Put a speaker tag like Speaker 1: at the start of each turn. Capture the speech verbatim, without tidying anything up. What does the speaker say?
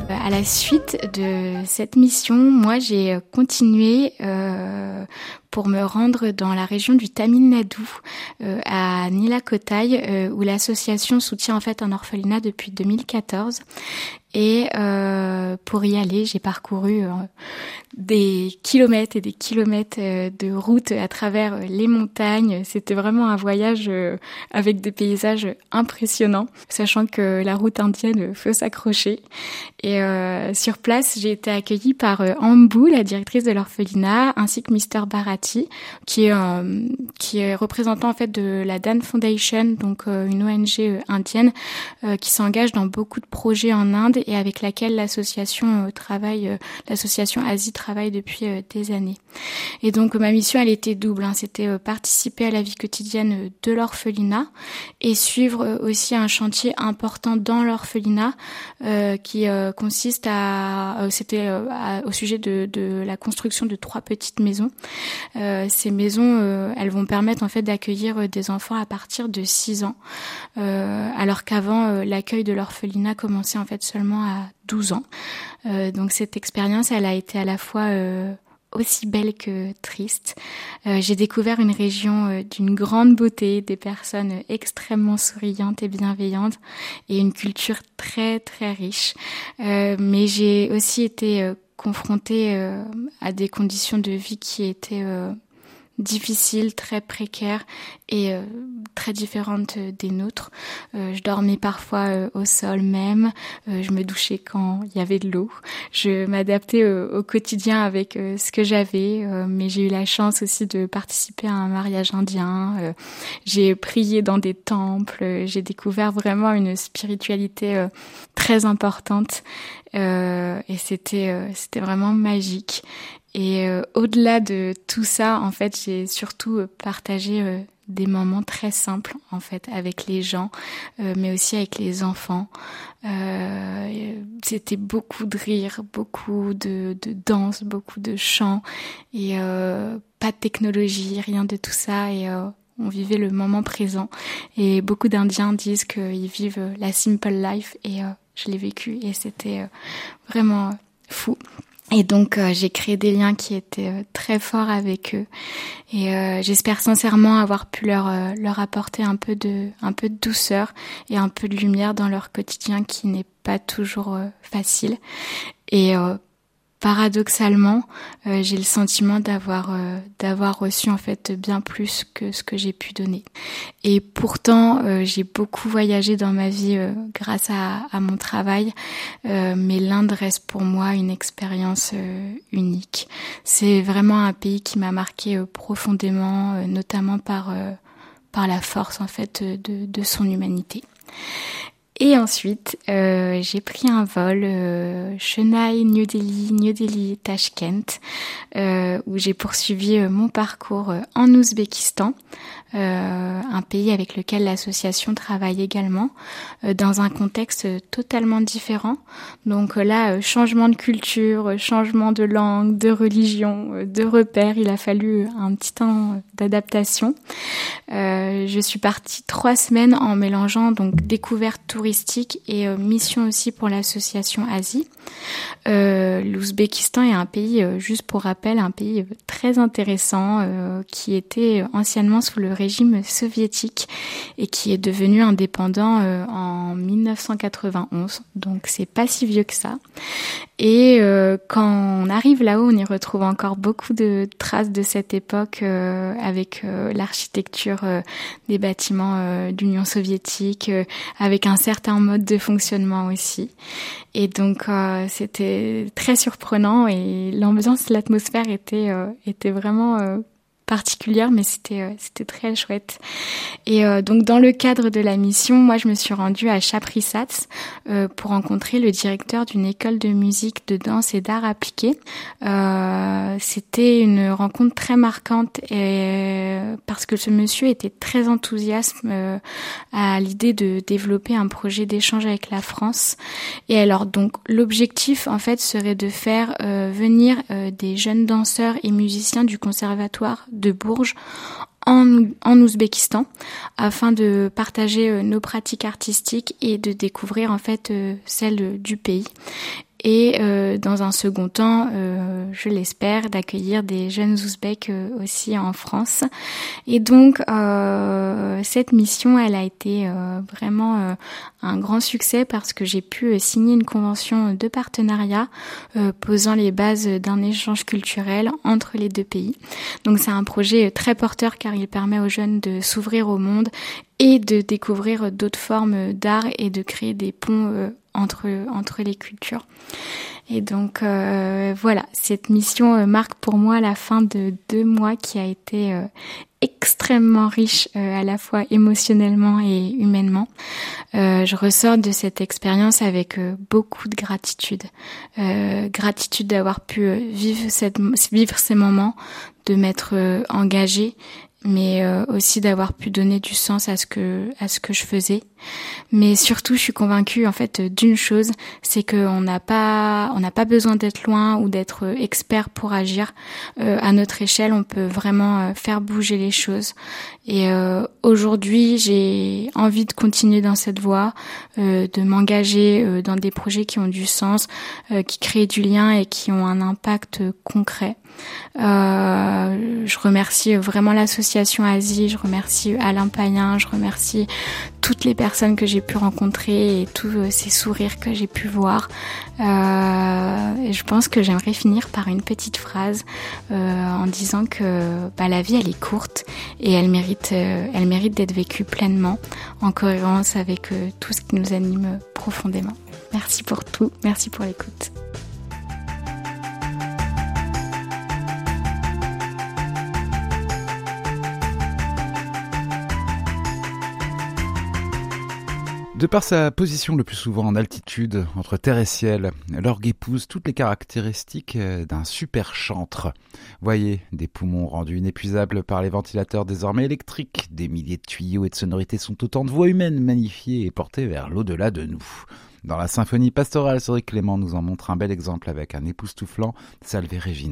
Speaker 1: À la suite de cette mission, moi j'ai continué euh, pour me rendre dans la région du Tamil Nadu, euh, à Nilakotai, euh, où l'association soutient en fait un orphelinat depuis deux mille quatorze. Et euh, pour y aller, j'ai parcouru euh, des kilomètres et des kilomètres euh, de route à travers euh, les montagnes. C'était vraiment un voyage euh, avec des paysages impressionnants, sachant que la route indienne, faut s'accrocher. Et euh, sur place, j'ai été accueillie par euh, Ambu, la directrice de l'orphelinat, ainsi que Mister Bharati, qui est euh, qui est représentant en fait de la Dan Foundation, donc euh, une O N G euh, indienne euh, qui s'engage dans beaucoup de projets en Inde et avec laquelle l'association euh, travaille, euh, l'association Asie travaille depuis euh, des années. Et donc ma mission, elle était double, hein. C'était euh, participer à la vie quotidienne euh, de l'orphelinat et suivre euh, aussi un chantier important dans l'orphelinat euh, qui euh, consiste à, euh, c'était euh, à, au sujet de, de la construction de trois petites maisons. Euh, ces maisons, euh, elles vont permettre en fait d'accueillir euh, des enfants à partir de six ans, euh, alors qu'avant euh, l'accueil de l'orphelinat commençait en fait seulement à douze ans. Euh, donc cette expérience, elle a été à la fois euh, aussi belle que triste. Euh, j'ai découvert une région euh, d'une grande beauté, des personnes euh, extrêmement souriantes et bienveillantes et une culture très très riche. Euh, mais j'ai aussi été euh, confrontée euh, à des conditions de vie qui étaient euh, difficiles, très précaires et euh, très différentes des nôtres. Euh, je dormais parfois euh, au sol même, euh, je me douchais quand il y avait de l'eau. Je m'adaptais euh, au quotidien avec euh, ce que j'avais, euh, mais j'ai eu la chance aussi de participer à un mariage indien. Euh, j'ai prié dans des temples, euh, j'ai découvert vraiment une spiritualité euh, très importante euh, et c'était euh, c'était vraiment magique. Et euh, au-delà de tout ça, en fait, j'ai surtout euh, partagé euh, des moments très simples, en fait, avec les gens, euh, mais aussi avec les enfants. Euh, c'était beaucoup de rire, beaucoup de, de danse, beaucoup de chants, et euh, pas de technologie, rien de tout ça. Et euh, on vivait le moment présent. Et beaucoup d'Indiens disent qu'ils vivent la simple life, et euh, je l'ai vécu, et c'était euh, vraiment fou. Et donc euh, j'ai créé des liens qui étaient euh, très forts avec eux et euh, j'espère sincèrement avoir pu leur euh, leur apporter un peu de un peu de douceur et un peu de lumière dans leur quotidien qui n'est pas toujours euh, facile. Et euh, paradoxalement, euh, j'ai le sentiment d'avoir euh, d'avoir reçu en fait bien plus que ce que j'ai pu donner. Et pourtant, euh, j'ai beaucoup voyagé dans ma vie euh, grâce à, à mon travail, euh, mais l'Inde reste pour moi une expérience euh, unique. C'est vraiment un pays qui m'a marqué euh, profondément, euh, notamment par euh, par la force en fait de, de son humanité. Et ensuite, euh, j'ai pris un vol euh, Chennai, New Delhi, New Delhi, Tashkent, euh, où j'ai poursuivi euh, mon parcours euh, en Ouzbékistan, euh, un pays avec lequel l'association travaille également, euh, dans un contexte totalement différent. Donc euh, là, euh, changement de culture, euh, changement de langue, de religion, euh, de repères. Il a fallu un petit temps d'adaptation. Euh, je suis partie trois semaines en mélangeant donc découverte touristique et euh, mission aussi pour l'association Asie. Euh, L'Ouzbékistan est un pays, euh, juste pour rappel, un pays euh, très intéressant euh, qui était anciennement sous le régime soviétique et qui est devenu indépendant euh, en dix-neuf cent quatre-vingt-onze. Donc c'est pas si vieux que ça. Et euh, quand on arrive là-haut, on y retrouve encore beaucoup de traces de cette époque euh, avec euh, l'architecture euh, des bâtiments euh, d'Union soviétique, euh, avec un certain mode de fonctionnement aussi. Et donc euh, c'était très surprenant et l'ambiance, l'atmosphère était euh, était vraiment euh, particulière, mais c'était euh, c'était très chouette. Et euh, donc dans le cadre de la mission, moi je me suis rendue à Chaprissats euh, pour rencontrer le directeur d'une école de musique, de danse et d'art appliqué. Euh, c'était une rencontre très marquante et, parce que ce monsieur était très enthousiaste euh, à l'idée de développer un projet d'échange avec la France. Et alors donc l'objectif en fait serait de faire euh, venir euh, des jeunes danseurs et musiciens du conservatoire de Bourges en, en Ouzbékistan afin de partager euh, nos pratiques artistiques et de découvrir en fait euh, celles du pays. et euh, dans un second temps, euh, je l'espère, d'accueillir des jeunes ouzbeks euh, aussi en France. Et donc euh, cette mission, elle a été euh, vraiment euh, un grand succès parce que j'ai pu euh, signer une convention de partenariat euh, posant les bases d'un échange culturel entre les deux pays. Donc c'est un projet très porteur car il permet aux jeunes de s'ouvrir au monde et de découvrir d'autres formes d'art et de créer des ponts euh, entre entre les cultures. Et donc euh, voilà, cette mission euh, marque pour moi la fin de deux mois qui a été euh, extrêmement riche euh, à la fois émotionnellement et humainement. Euh, je ressors de cette expérience avec euh, beaucoup de gratitude. Euh, gratitude d'avoir pu euh, vivre cette vivre ces moments, de m'être euh, engagée, mais euh, aussi d'avoir pu donner du sens à ce que à ce que je faisais. Mais surtout, je suis convaincue en fait d'une chose, c'est qu'on n'a pas on n'a pas besoin d'être loin ou d'être expert pour agir. Euh, à notre échelle, on peut vraiment euh, faire bouger les choses. Et euh, aujourd'hui, j'ai envie de continuer dans cette voie, euh, de m'engager euh, dans des projets qui ont du sens, euh, qui créent du lien et qui ont un impact concret. Euh, je remercie vraiment l'association Asie, je remercie Alain Payen, je remercie toutes les personnes que j'ai pu rencontrer et tous ces sourires que j'ai pu voir. Euh, et je pense que j'aimerais finir par une petite phrase euh, en disant que bah, la vie elle est courte et elle mérite, euh, elle mérite d'être vécue pleinement, en cohérence avec euh, tout ce qui nous anime profondément. Merci pour tout, merci pour l'écoute.
Speaker 2: De par sa position le plus souvent en altitude, entre terre et ciel, l'orgue épouse toutes les caractéristiques d'un super chantre. Voyez, des poumons rendus inépuisables par les ventilateurs désormais électriques, des milliers de tuyaux et de sonorités sont autant de voix humaines magnifiées et portées vers l'au-delà de nous. Dans la symphonie pastorale, Cédric Clément nous en montre un bel exemple avec un époustouflant Salve Regina.